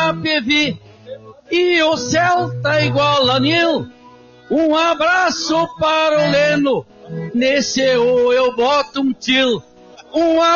PV e o Celta igual a Nil. Um abraço para o Leno, nesse eu boto um til.